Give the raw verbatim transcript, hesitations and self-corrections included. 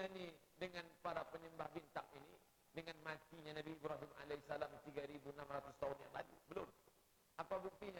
buktinya ni dengan para penyembah bintang ini, dengan matinya Nabi Ibrahim alaihissalam tiga ribu enam ratus tahun yang lalu? Belum. Apa buktinya?